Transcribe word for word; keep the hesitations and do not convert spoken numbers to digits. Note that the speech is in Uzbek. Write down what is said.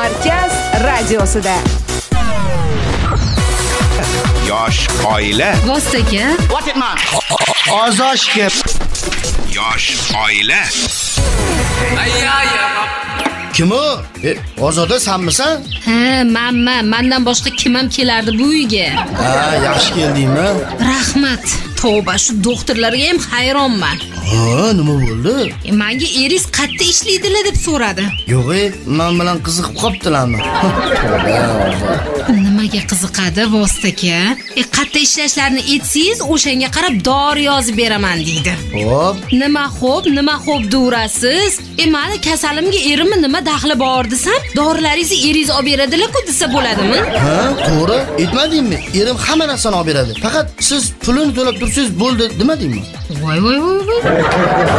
Markaz radiosida. Yosh oila. Vostaga. What it man? Ozoshga. Yosh oila. Kim u? E, Ozoda sanmisan? Ha, menman. Mendan boshqa kim ham kelardi bu uyga? Ha, yaxshi keldingmi? Rahmat. Tavba, shu doktorlarga ham hayronman. Ha, nima bo'ldi? E, menga eringiz qayerda ishlaydilar deb so'radi. Yo'q, men bilan qiziqib qoptilarmi? Nimaga qiziqadi Vostaga? E, qayerda ishlashlarini aytsangiz, o'shanga qarab dori yozib beraman deydi. Xo'p. Nima xo'p, nima xo'p durasiz? E, meni kasalimga erimni nima daxli bor desam, dorilaringizni eringiz olib beradilar-ku desa bo'ladimi? Ha, to'g'ri. Aytmadingmi? Erim hamma narsani olib beradi. Faqat siz pulini to'lab tursangiz bo'ldi, demadingmi? Voy voy voy voy.